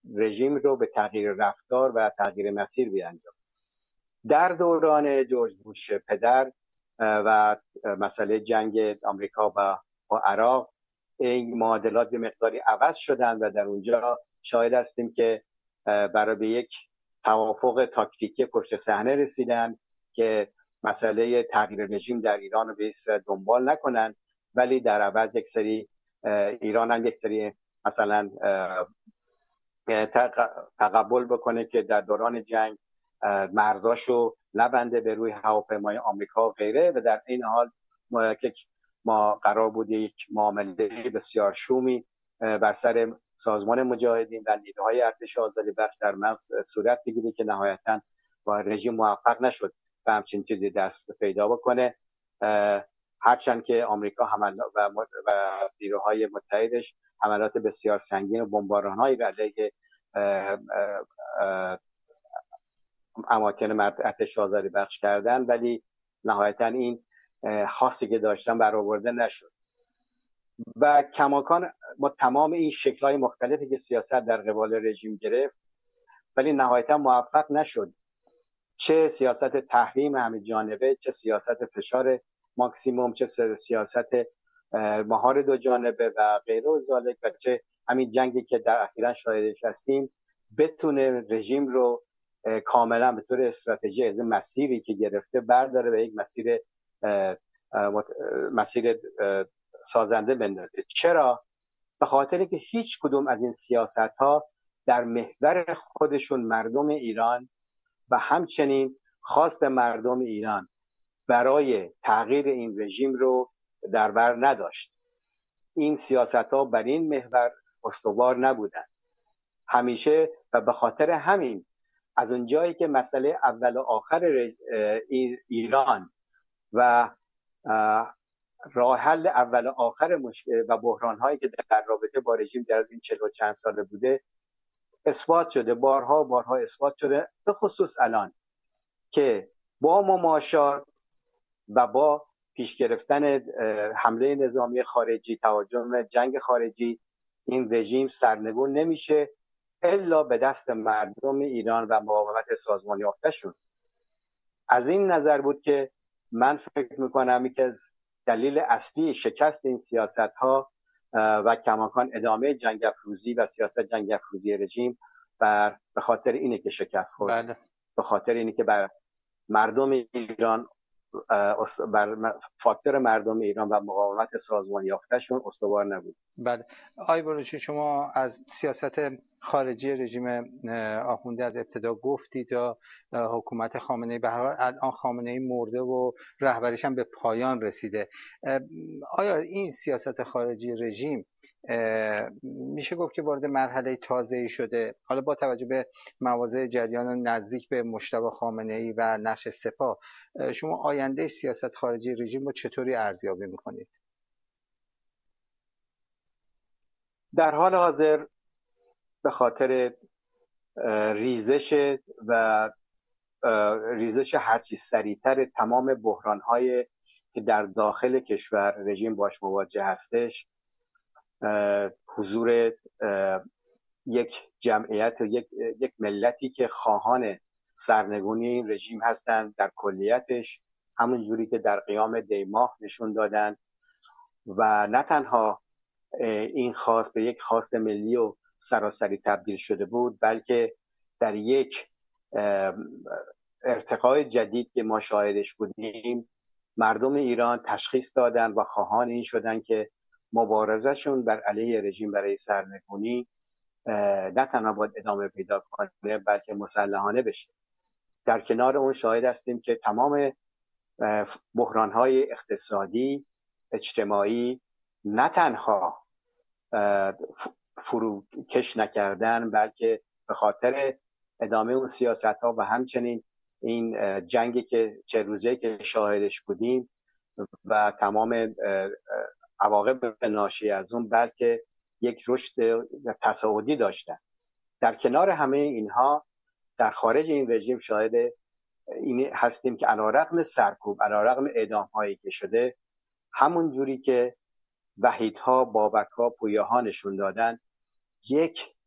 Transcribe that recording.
رژیم رو به تغییر رفتار و تغییر مسیر بیانجام. در دوران جورج بوش پدر و مسئله جنگ آمریکا با عراق، این معادلات به مقداری عوض شدن و در اونجا شاهد هستیم که برای به یک توافق تاکتیکی پشت صحنه رسیدن که مسئله تغییر رژیم در ایران رو به دنبال نکنن، ولی در عوض یک سری ایران هم یک سری مثلا تقبل بکنه که در دوران جنگ مرزاشو نبنده به روی هواپیمای آمریکا و غیره، و در این حال ما قرار بود یک معامله بسیار شومی بر سر سازمان مجاهدین و نیروهای ارتش آزادی بخش در مغز صورت بگیره که نهایتاً با رژیم موفق نشد به همچین چیزی دست پیدا بکنه، هرچند که آمریکا و نیروهای متحدش حملات بسیار سنگین و بمباران‌هایی علیه اماکن ارتش آزادی بخش کردن، ولی نهایتا این خاصی که داشتن برآورده نشد. و کماکان با تمام این شکل‌های مختلفی که سیاست در قبال رژیم گرفت، ولی نهایتا موفق نشد، چه سیاست تحریم همه جانبه، چه سیاست فشار ماکسیموم، چه سیاست مهار دو جانبه و غیره و ذالک، و چه همین جنگی که در اخیراً شاهدش هستیم، بتونه رژیم رو کاملا به طور استراتژی از مسیری که گرفته برداره به یک مسیر سازنده بندازه. چرا؟ به خاطر که هیچ کدوم از این سیاست ها در محور خودشون مردم ایران و همچنین خواست مردم ایران برای تغییر این رژیم رو در بر نداشت. این سیاست ها بر این محور استوار نبودن همیشه، و به خاطر همین از اون جایی که مسئله اول و آخر ایران و راه حل اول و آخر مشکل و بحران هایی که در رابطه با رژیم در این 40 و چند ساله بوده اثبات شده، بارها اثبات شده، به خصوص الان که با مماشات و با پیش گرفتن حمله نظامی خارجی، توجه جنگ خارجی، این رژیم سرنگون نمیشه الا به دست مردم ایران و مقاومت سازمان یافته‌شون. از این نظر بود که من فکر میکنم یکی از دلیل اصلی شکست این سیاست ها و کماکان ادامه جنگ افروزی و سیاست جنگ افروزی رژیم به خاطر اینه که شکست خورد. بله. به خاطر اینه که بر مردم ایران، بر فاکتور مردم ایران و مقاومت سازمان یافته‌شون استوار نبود. بله. آقای بلوچی، شما از سیاست خارجی رژیم آخونده از ابتدا گفتید یا حکومت خامنه‌ای، به هر حال الان خامنه‌ای مرده و رهبریش هم به پایان رسیده. آیا این سیاست خارجی رژیم میشه گفت که وارد مرحله تازه‌ای شده؟ حالا با توجه به مواضع جریان نزدیک به مجتبی خامنه‌ای و نقش سپاه، شما آینده سیاست خارجی رژیم رو چطوری ارزیابی میکنید؟ در حال حاضر به خاطر ریزش هرچی سریعتر تمام بحران‌های که در داخل کشور رژیم باش مواجه هستش، حضور یک جمعیت و یک ملتی که خواهان سرنگونی این رژیم هستند در کلیتش، همون جوری که در قیام دیماه نشون دادن، و نه تنها این خواست به یک خواست ملی و سراسری تبدیل شده بود، بلکه در یک ارتقای جدید که ما شاهدش بودیم، مردم ایران تشخیص دادن و خواهان این شدن که مبارزشون بر علیه رژیم برای سرنگونی نه تنها باید ادامه پیدا کنه بلکه مسلحانه بشه. در کنار اون شاهد هستیم که تمام بحران‌های اقتصادی، اجتماعی نه تنها فروکش نکردن، بلکه به خاطر ادامه اون سیاست‌ها و همچنین این جنگی که چه روزه که شاهدش بودیم و تمام عواقب ناشی از اون، بلکه یک رشد تصاعدی داشتن. در کنار همه اینها در خارج این رژیم شاهد این هستیم که علیرغم سرکوب، علیرغم اعدام‌هایی که شده، همون جوری که وحیدها، بابکها، پویاها نشون دادن، یک